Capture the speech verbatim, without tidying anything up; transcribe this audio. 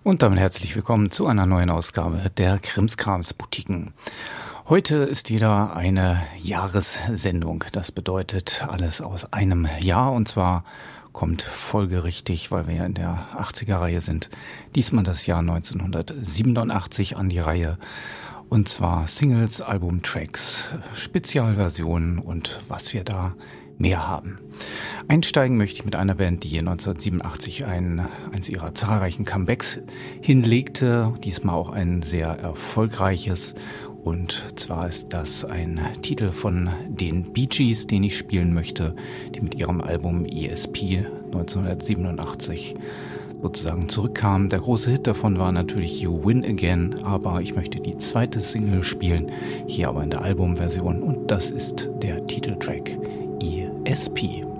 Und damit herzlich willkommen zu einer neuen Ausgabe der Krimskrams-Boutiquen. Heute ist wieder eine Jahressendung. Das bedeutet alles aus einem Jahr, und zwar kommt folgerichtig, weil wir ja in der achtziger-Reihe sind, diesmal das Jahr neunzehnhundertsiebenundachtzig an die Reihe. Und zwar Singles, Albumtracks, Spezialversionen und was wir da mehr haben. Einsteigen möchte ich mit einer Band, die neunzehnhundertsiebenundachtzig ein, eins ihrer zahlreichen Comebacks hinlegte. Diesmal auch ein sehr erfolgreiches. Und zwar ist das ein Titel von den Bee Gees, den ich spielen möchte, die mit ihrem Album E S P neunzehnhundertsiebenundachtzig sozusagen zurückkamen. Der große Hit davon war natürlich You Win Again, aber ich möchte die zweite Single spielen, hier aber in der Albumversion, und das ist der Titeltrack E S P.